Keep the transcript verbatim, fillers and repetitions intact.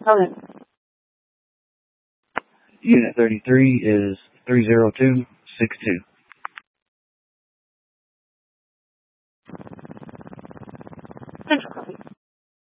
Okay. Unit thirty-three is three zero two six two. Central copy.